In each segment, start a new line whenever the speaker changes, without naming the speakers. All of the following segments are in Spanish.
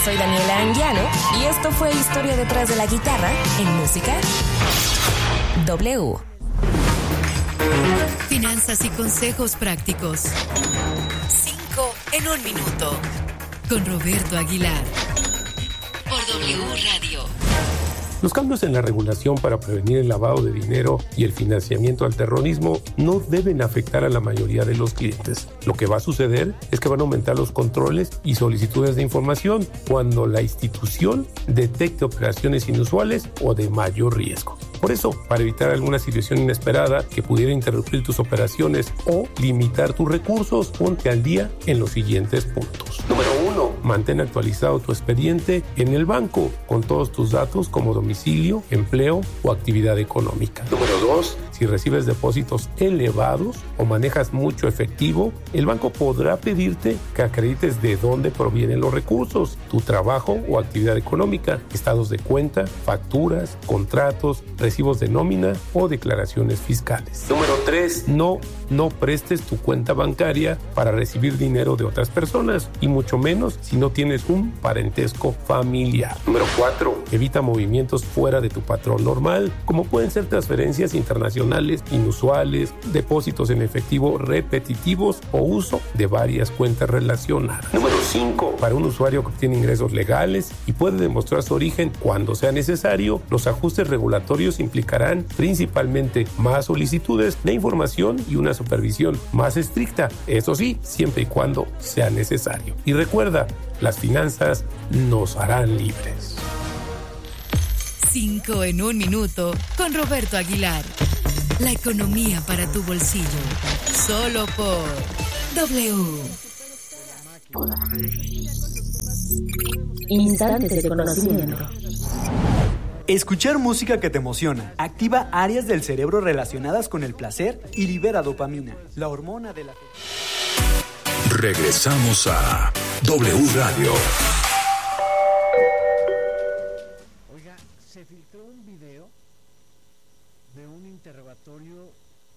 soy Daniela Anguiano y esto fue Historia detrás de la guitarra en Música W.
Finanzas y consejos prácticos. 5 en 1 minuto. Con Roberto Aguilar. Por W Radio.
Los cambios en la regulación para prevenir el lavado de dinero y el financiamiento al terrorismo no deben afectar a la mayoría de los clientes. Lo que va a suceder es que van a aumentar los controles y solicitudes de información cuando la institución detecte operaciones inusuales o de mayor riesgo. Por eso, para evitar alguna situación inesperada que pudiera interrumpir tus operaciones o limitar tus recursos, ponte al día en los siguientes puntos. Número 1. Mantén actualizado tu expediente en el banco con todos tus datos como domicilio, empleo o actividad económica. Número 2. Si recibes depósitos elevados o manejas mucho efectivo, el banco podrá pedirte que acredites de dónde provienen los recursos, tu trabajo o actividad económica, estados de cuenta, facturas, contratos, recibos de nómina o declaraciones fiscales. Número 3. No prestes tu cuenta bancaria para recibir dinero de otras personas y mucho menos si no tienes un parentesco familiar. Número 4. Evita movimientos fuera de tu patrón normal, como pueden ser transferencias internacionales inusuales, depósitos en efectivo repetitivos o uso de varias cuentas relacionadas. Número 5. Para un usuario que obtiene ingresos legales y puede demostrar su origen cuando sea necesario, los ajustes regulatorios implicarán principalmente más solicitudes de información y una supervisión más estricta, eso sí, siempre y cuando sea necesario. Y recuerda, las finanzas nos harán libres.
5 en 1 minuto con Roberto Aguilar. La economía para tu bolsillo. Solo por W.
Instantes de conocimiento.
Escuchar música que te emociona activa áreas del cerebro relacionadas con el placer y libera dopamina, la hormona de la...
Regresamos a W Radio.
Oiga, se filtró un video de un interrogatorio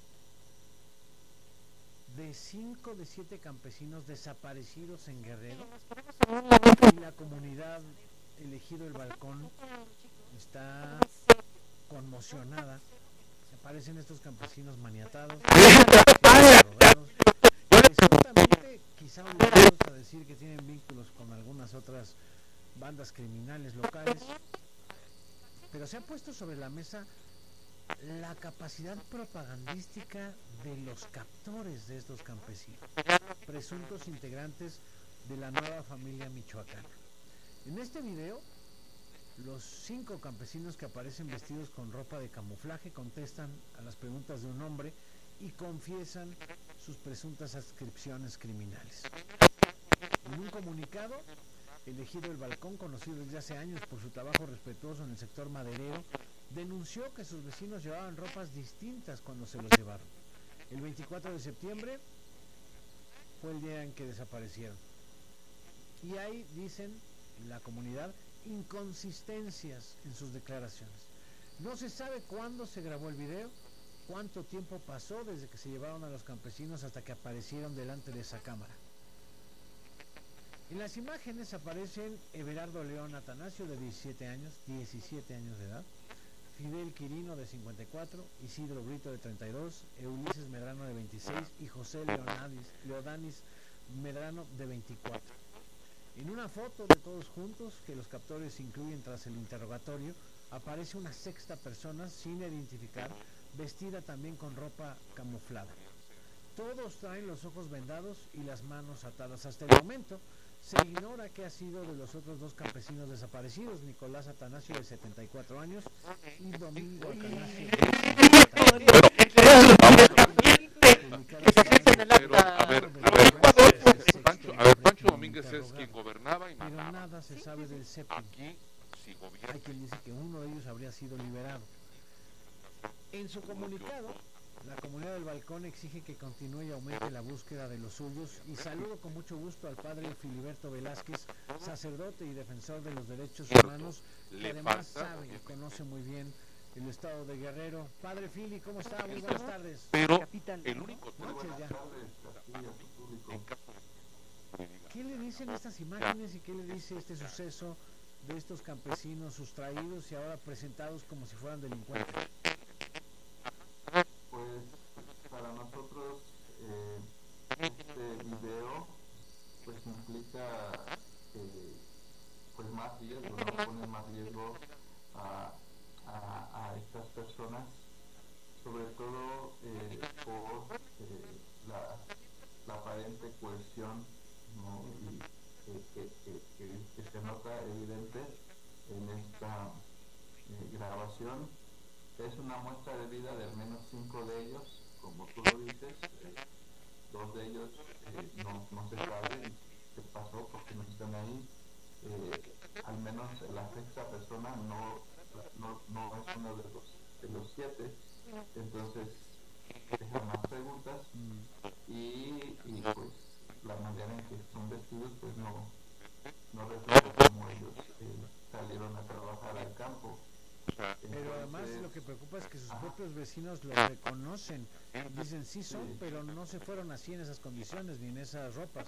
de 5 de 7 campesinos desaparecidos en Guerrero, y la comunidad Elegido el Balcón está conmocionada. Se aparecen estos campesinos maniatados, drogados, presuntamente quizá obligados a decir que tienen vínculos con algunas otras bandas criminales locales, pero se ha puesto sobre la mesa la capacidad propagandística de los captores de estos campesinos, presuntos integrantes de la nueva familia michoacana. En este video, los 5 campesinos que aparecen vestidos con ropa de camuflaje contestan a las preguntas de un hombre y confiesan sus presuntas adscripciones criminales. En un comunicado, Elegido el Balcón, conocido desde hace años por su trabajo respetuoso en el sector maderero, denunció que sus vecinos llevaban ropas distintas cuando se los llevaron. El 24 de septiembre fue el día en que desaparecieron. Y ahí dicen la comunidad inconsistencias en sus declaraciones. No se sabe cuándo se grabó el video, cuánto tiempo pasó desde que se llevaron a los campesinos hasta que aparecieron delante de esa cámara. En las imágenes aparecen Everardo León Atanasio, de 17 años de edad, Fidel Quirino, de 54, Isidro Brito, de 32, Ulises Medrano, de 26 y José Leodanis Medrano, de 24. En una foto de todos juntos, que los captores incluyen tras el interrogatorio, aparece una sexta persona sin identificar, vestida también con ropa camuflada. Todos traen los ojos vendados y las manos atadas. Hasta el momento se ignora qué ha sido de los otros 2 campesinos desaparecidos, Nicolás Atanasio, de 74 años, y Domingo Atanasio, de 70 años.
Pancho Domínguez es quien gobernaba y mandaba.
Pero nada se sabe del séptimo.
Aquí sí gobierna.
Hay quien dice que uno de ellos habría sido liberado. En su comunicado, la comunidad del Balcón exige que continúe y aumente la búsqueda de los suyos, y saludo con mucho gusto al padre Filiberto Velázquez, sacerdote y defensor de los derechos humanos, que además sabe y conoce muy bien el estado de Guerrero. Padre Fili, ¿cómo está? Muy buenas tardes.
Pero
Capitán,
el único
noches ya. ¿Qué le dicen estas imágenes y qué le dice este suceso de estos campesinos sustraídos y ahora presentados como si fueran delincuentes?
Pues para nosotros este video pues implica pues más riesgo, ¿no? Pone más riesgo a estas personas, sobre todo por la aparente coerción, ¿no? Y que se nota evidente en esta grabación. Es una muestra de vida de al menos 5 de ellos, como tú lo dices. 2 de ellos no se sabe qué pasó porque no están ahí. Al menos la sexta persona no es uno de los 7. Entonces deja más preguntas y pues la manera en que son vestidos pues no refleja cómo ellos salieron a trabajar al campo.
Pero además lo que preocupa es que sus propios vecinos los reconocen, dicen sí son, pero no se fueron así en esas condiciones ni en esas ropas.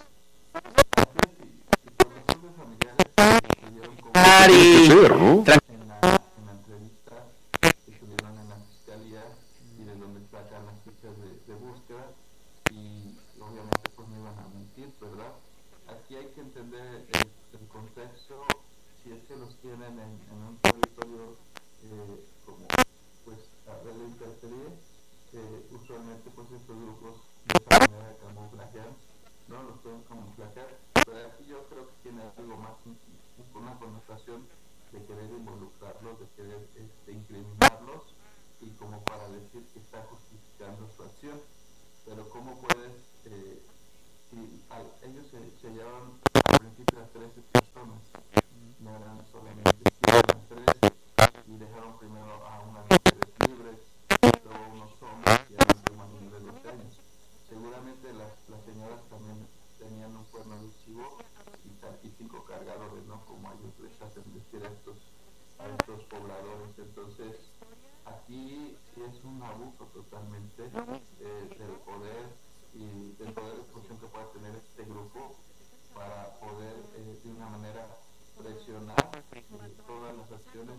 Y por razones familiares se dieron como en la entrevista que tuvieron en la fiscalía y de donde sacan las fichas de búsqueda, y obviamente pues no iban a mentir, ¿verdad? Aquí hay que entender el contexto. Si es que los tienen en un territorio como pues a ver la intemperie, usualmente pues estos grupos de esa manera camuflajean, no los pueden camuflajear, pero aquí yo creo que tiene algo más, una connotación de querer involucrarlos, de querer incriminarlos y como para decir que está justificando su acción. Pero cómo puedes, ellos se llevaron al principio a 13 personas, no eran solamente 13, y dejaron primero a unas mujeres libres, luego unos hombres y a un niño de 12 años. Seguramente las señoras también tenían un cuerno abusivo y 5 cargadores, ¿no? Como ellos les hacen decir a estos pobladores. Entonces aquí sí es un abuso totalmente del poder y del poder de exposición que pueda tener este grupo para poder de una manera presionar todas las acciones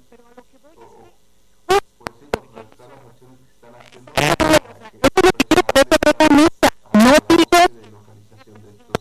pues sí, contrarrestar las acciones que están haciendo para que de localización de estos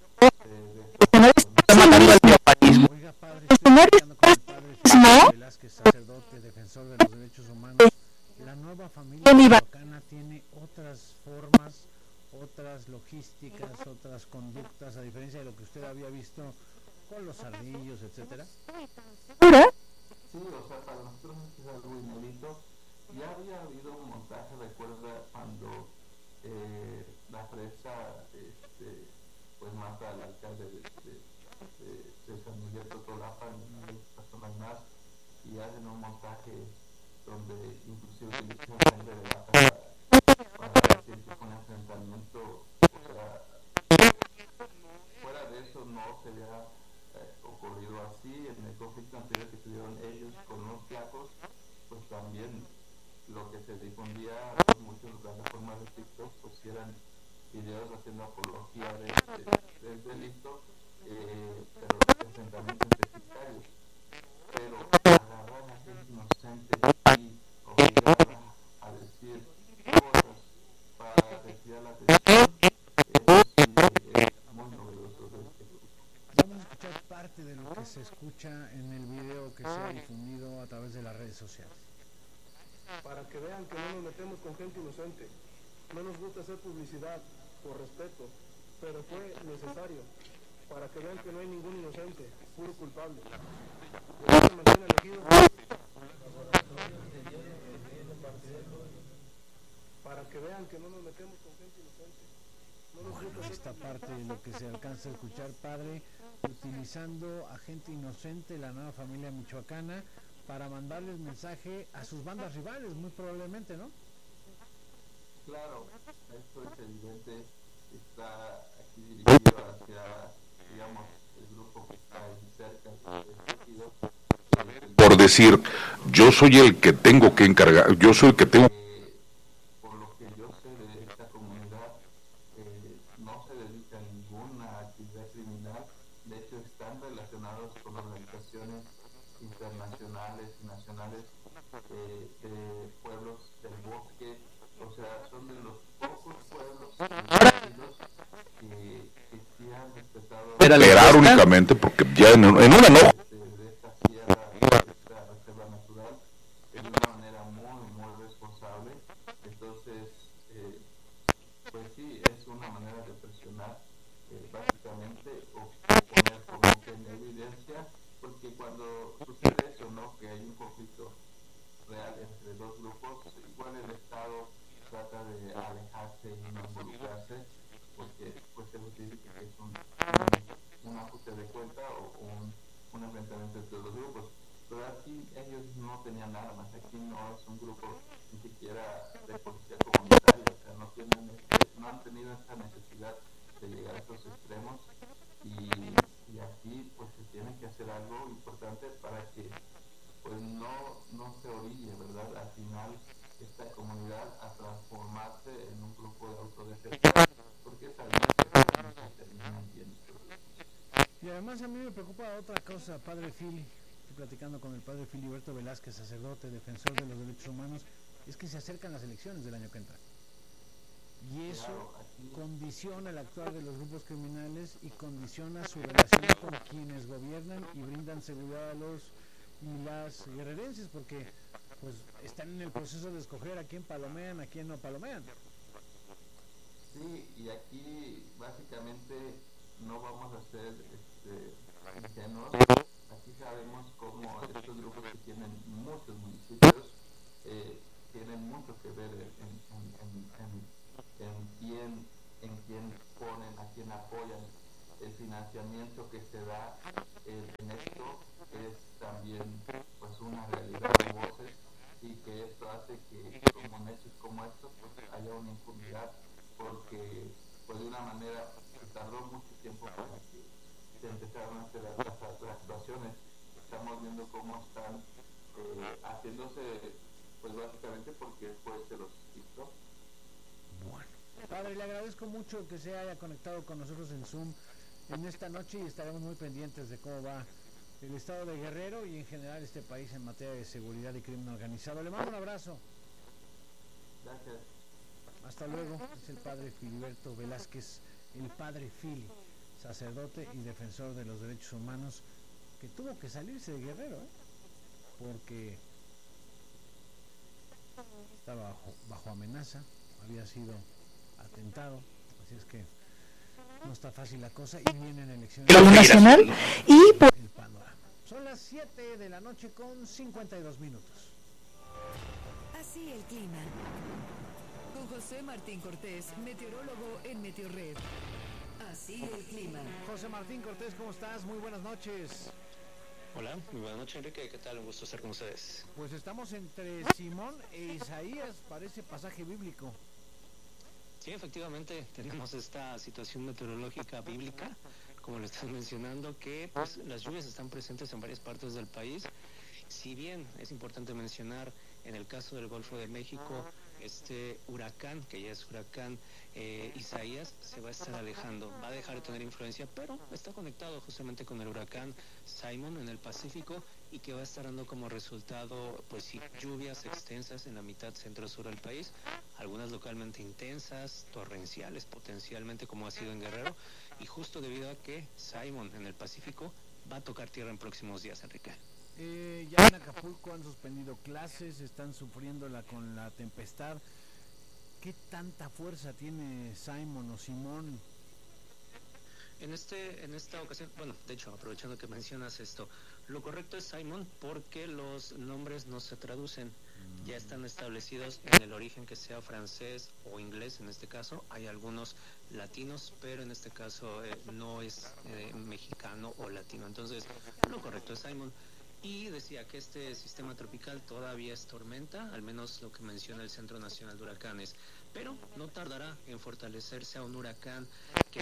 Oiga, padre, estoy hablando con el padre Felipe Velázquez, sacerdote, defensor de los derechos humanos. La nueva familia michoacana tiene otras formas, otras logísticas, otras conductas, a diferencia de lo que usted había visto con los ardillos, etcétera.
Sí, o sea, para nosotros es algo inédito. Ya había habido un montaje, recuerda cuando la fresa pues mata al alcalde de San Miguel Totolapan y personas más, y hacen un montaje donde inclusive utilizan sangre de vaca para decir que fue un enfrentamiento. O sea, fuera de eso no se había ocurrido así. En el conflicto anterior que tuvieron ellos con los flacos, pues también lo que se difundía por muchas plataformas de TikTok pues eran videos haciendo apología del delito, pero enfrentamientos entre sicarios. Pero agarrar a gente inocente y obligarla a decir cosas para desviar la atención, eso sí es muy novedoso de este grupo.
Vamos a escuchar parte de lo que se escucha en el video que se ha difundido a través de las redes sociales.
Para que vean que no nos metemos con gente inocente. No nos gusta hacer publicidad, por respeto, pero fue necesario. Para que vean que no hay ningún inocente, puro culpable. Se mantiene elegido para que vean que no nos metemos con gente inocente.
Bueno, esta parte de lo que se alcanza a escuchar, padre, utilizando a gente inocente, la nueva familia michoacana, para mandarles mensaje a sus bandas rivales, muy probablemente, ¿no?
Claro, esto es evidente, está aquí dirigido hacia, digamos, el grupo que está ahí cerca del tejido.
Por decir, yo soy el que tengo que encargar, yo soy el que tengo...
Por lo que yo sé de esta comunidad, no se dedica a ninguna actividad criminal. con organizaciones internacionales y nacionales de pueblos del bosque. O sea, son de los pocos pueblos que sí han respetado
Esperar únicamente, porque ya en una no.
de esta sierra, de esta reserva natural, de una manera muy, muy responsable. Entonces, pues sí, es una manera de presionar, básicamente, o poner como que en evidencia, porque cuando sucede eso, ¿no?, que hay un conflicto real entre dos grupos, igual el Estado trata de alejarse y no involucrarse, porque pues se dice que es un ajuste de cuenta o un enfrentamiento entre dos grupos. Pero aquí ellos no tenían armas, aquí no es un grupo ni siquiera de policía comunitaria, o sea, no han tenido esta necesidad de llegar a estos extremos, y aquí pues se tiene que hacer algo importante para que pues no se orille, ¿verdad?, al final esta comunidad a transformarse en un grupo de autodefensa, porque es algo que se termina bien.
Y además a mí me preocupa otra cosa, padre Fili, estoy platicando con el padre Filiberto Velázquez, sacerdote, defensor de los derechos humanos, es que se acercan las elecciones del año que entra. Y eso condiciona el actuar de los grupos criminales y condiciona su relación con quienes gobiernan y brindan seguridad a los y las guerrerenses, porque pues están en el proceso de escoger a quién palomean, a quién no palomean.
Sí, y aquí básicamente no vamos a ser ingenuos. Aquí sabemos cómo estos grupos que tienen muchos municipios tienen mucho que ver en quién ponen, a quién apoyan. El financiamiento que se da en esto es también pues una realidad de voces, y que esto hace que como en hechos como estos pues haya una impunidad, porque pues de una manera se tardó mucho tiempo para que se empezaron a hacer las actuaciones. Estamos viendo cómo están haciéndose pues básicamente porque el juez se los quitó.
Bueno, padre, le agradezco mucho que se haya conectado con nosotros en Zoom en esta noche, y estaremos muy pendientes de cómo va el estado de Guerrero y en general este país en materia de seguridad y crimen organizado. Le mando un abrazo.
Gracias.
Hasta luego. Es el padre Filiberto Velázquez, el padre Fili, sacerdote y defensor de los derechos humanos, que tuvo que salirse de Guerrero, porque estaba bajo amenaza, había sido atentado, así es que no está fácil la cosa, y vienen elecciones
nacional y por
el panorama. Son las 7 de la noche con 52 minutos.
Así el clima. Con José Martín Cortés, meteorólogo en Meteorred. Así el clima.
José Martín Cortés, ¿cómo estás? Muy buenas noches.
Hola, muy buenas noches, Enrique. ¿Qué tal? Un gusto estar con ustedes.
Pues estamos entre Simón e Isaías, parece pasaje bíblico.
Sí, efectivamente, tenemos esta situación meteorológica bíblica, como lo estás mencionando, que pues las lluvias están presentes en varias partes del país. Si bien es importante mencionar, en el caso del Golfo de México, este huracán, que ya es huracán Isaías, se va a estar alejando, va a dejar de tener influencia, pero está conectado justamente con el huracán Simon en el Pacífico, y que va a estar dando como resultado, pues sí, lluvias extensas en la mitad centro-sur del país, algunas localmente intensas, torrenciales potencialmente, como ha sido en Guerrero, y justo debido a que Simon en el Pacífico va a tocar tierra en próximos días, Enrique.
Ya en Acapulco han suspendido clases, están sufriéndola con la tempestad. ¿Qué tanta fuerza tiene Simon o Simón?
En esta ocasión, bueno, de hecho, aprovechando que mencionas esto, lo correcto es Simon porque los nombres no se traducen, ya están establecidos en el origen, que sea francés o inglés en este caso. Hay algunos latinos, pero en este caso no es mexicano o latino, entonces lo correcto es Simon. Y decía que este sistema tropical todavía es tormenta, al menos lo que menciona el Centro Nacional de Huracanes, pero no tardará en fortalecerse a un huracán que...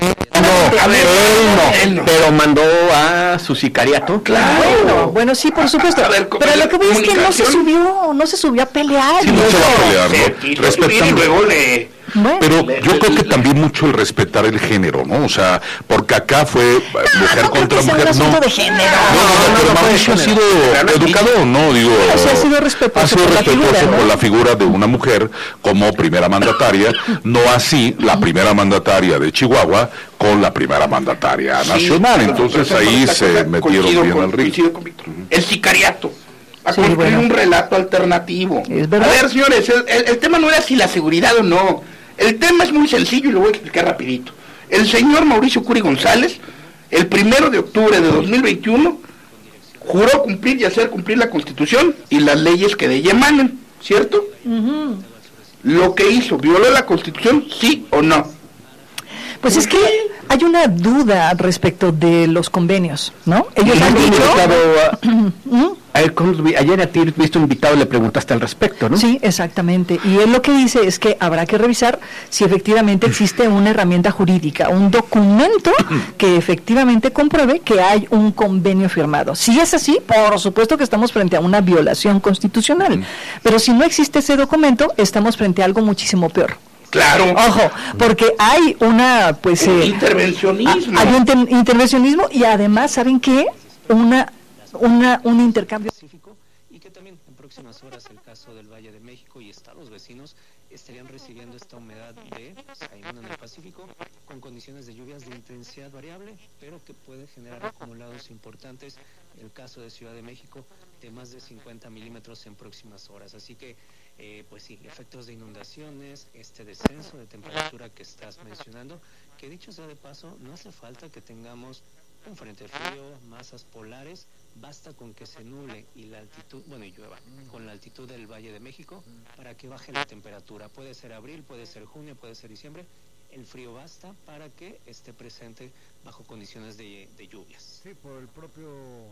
Pero mandó a su sicariato.
Claro. Bueno, sí, por supuesto. Pero lo que voy es que no se subió a pelear.
Sí, no se va a pelear, ¿no?
Y luego
Bueno,
pero yo creo que también mucho el respetar el género, ¿no? O sea, porque acá fue mujer contra mujer,
no. De género.
Pero Mauricio ha sido educado, ¿no? Digo,
o sea, ha sido respetuoso
por la figura de una mujer como primera mandataria, no así la primera mandataria de Chihuahua con la primera mandataria nacional. Entonces ahí se metieron bien al río.
El sicariato. A construir un relato alternativo. A ver, señores, el tema no era si la seguridad o no. El tema es muy sencillo y lo voy a explicar rapidito. El señor Mauricio Curi González, el 1 de octubre de 2021, juró cumplir y hacer cumplir la Constitución y las leyes que de ella emanan, ¿cierto? Lo que hizo, ¿violó la Constitución, sí o no?
Pues es que hay una duda respecto de los convenios, ¿no? Ellos han dicho...
Ayer a ti, viste un invitado, le preguntaste al respecto, ¿no?
Sí, exactamente. Y él lo que dice es que habrá que revisar si efectivamente existe una herramienta jurídica, un documento que efectivamente compruebe que hay un convenio firmado. Si es así, por supuesto que estamos frente a una violación constitucional. Pero si no existe ese documento, estamos frente a algo muchísimo peor.
Claro.
Ojo, porque hay una, pues...
intervencionismo.
Hay un intervencionismo y además, ¿saben qué? Un intercambio
pacífico, y que también en próximas horas el caso del Valle de México y estados vecinos estarían recibiendo esta humedad de Caimán en el Pacífico con condiciones de lluvias de intensidad variable, pero que puede generar acumulados importantes. El caso de Ciudad de México de más de 50 milímetros en próximas horas. Así que pues sí, efectos de inundaciones, este descenso de temperatura que estás mencionando, que dicho sea de paso, no hace falta que tengamos un frente frío, masas polares, basta con que se nuble y la altitud, y llueva, con la altitud del Valle de México para que baje la temperatura. Puede ser abril, puede ser junio, puede ser diciembre, el frío basta para que esté presente bajo condiciones de lluvias.
Sí, por el propio